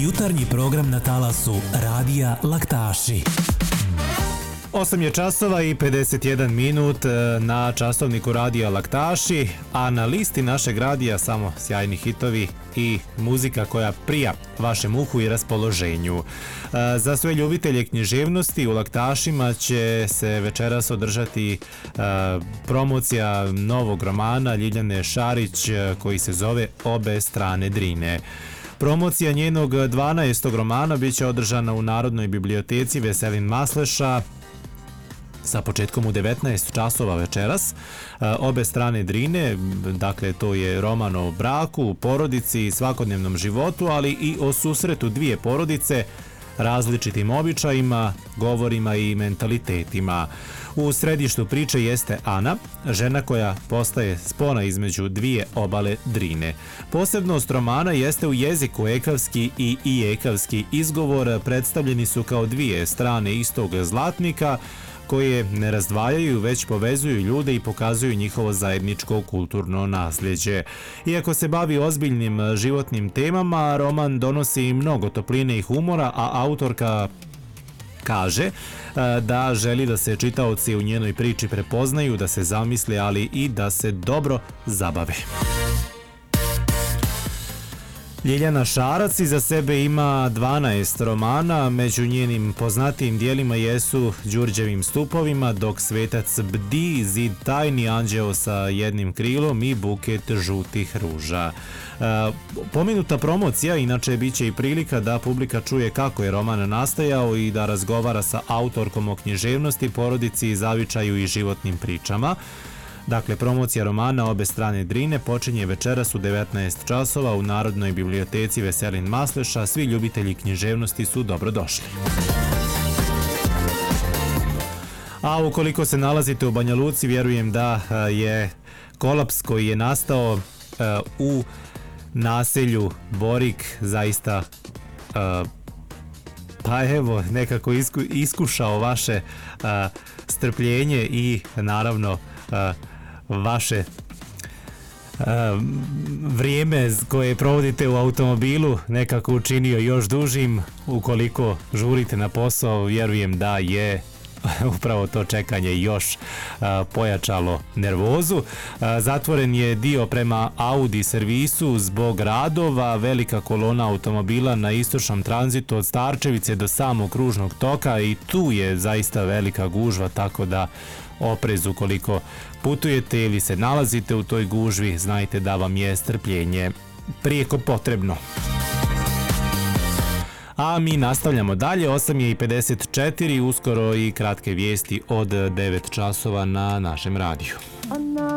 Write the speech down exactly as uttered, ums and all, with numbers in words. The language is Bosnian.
jutarnji program na talasu Radija Laktaši. osam je časova i pedeset jedan minut na časovniku Radija Laktaši, a na listi našeg radija samo sjajni hitovi i muzika koja prija vašem uhu i raspoloženju. Za sve ljubitelje književnosti u Laktašima će se večeras održati promocija novog romana Ljiljane Šarić koji se zove Obe strane Drine. Promocija njenog dvanaestog romana bit će održana u Narodnoj biblioteci Veselin Masleša sa početkom u devetnaest časova večeras. Obe strane Drine, dakle to je roman o braku, porodici i svakodnevnom životu, ali i o susretu dvije porodice, različitim običajima, govorima i mentalitetima. U središtu priče jeste Ana, žena koja postaje spona između dvije obale Drine. Posebnost romana jeste u jeziku. Ekavski i ijekavski izgovor predstavljeni su kao dvije strane istog zlatnika koje ne razdvajaju, već povezuju ljude i pokazuju njihovo zajedničko kulturno nasljeđe. Iako se bavi ozbiljnim životnim temama, roman donosi mnogo topline i humora, a autorka kaže da želi da se čitaoci u njenoj priči prepoznaju, da se zamisle, ali i da se dobro zabave. Ljiljana Šarac iza sebe ima dvanaest romana, među njenim poznatijim dijelima jesu Đurđevim stupovima, Dok svetac bdi, Zid tajni, Anđeo sa jednim krilom i Buket žutih ruža. E, pomenuta promocija inače bit će i prilika da publika čuje kako je roman nastajao i da razgovara sa autorkom o književnosti, porodici, zavičaju i životnim pričama. Dakle, promocija romana Obe strane Drine počinje večeras u devetnaest časova u Narodnoj biblioteci Veselin Masleša. Svi ljubitelji književnosti su dobrodošli. A ukoliko se nalazite u Banja Luci, vjerujem da je kolaps koji je nastao u naselju Borik zaista pa evo nekako iskušao vaše strpljenje i naravno vaše uh, vrijeme koje provodite u automobilu nekako učinio još dužim. Ukoliko žurite na posao, vjerujem da je upravo to čekanje još uh, pojačalo nervozu. Uh, zatvoren je dio prema Audi servisu zbog radova. Velika kolona automobila na istočnom tranzitu od Starčevice do samog kružnog toka i tu je zaista velika gužva, tako da oprez ukoliko putujete ili se nalazite u toj gužvi, znajte da vam je strpljenje prijeko potrebno. A mi nastavljamo dalje, osam je i pedeset četiri, uskoro i kratke vijesti od devet časova na našem radiju.